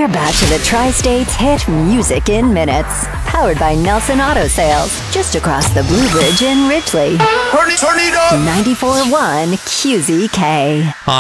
We're back to the Tri-States hit Music in Minutes. Powered by Nelson Auto Sales. Just across the Blue Bridge in Ridgely. Turn it up! 94.1 QZK.